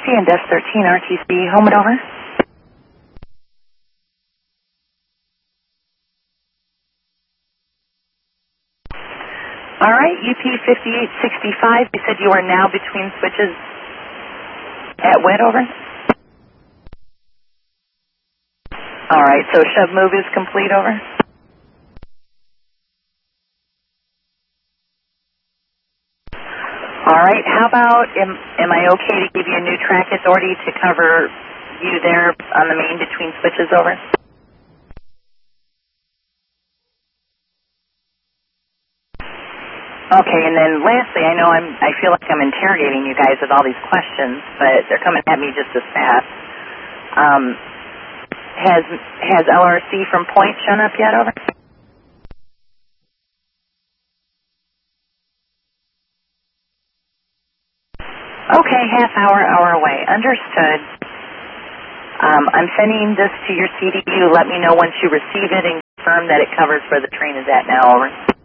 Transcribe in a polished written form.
and Desk 13 RTC, home and over. All right, UP 5865, you said you are now between switches at WIT, over? All right, so shove move is complete, over? All right, how about, am I okay to give you a new track authority to cover you there on the main between switches, over? Okay, and then lastly, I know I feel like I'm interrogating you guys with all these questions, but they're coming at me just as fast. Has LRC from Point shown up yet, over? Okay, half hour, hour away. Understood. I'm sending this to your CDU. Let me know once you receive it and confirm that it covers where the train is at now, over.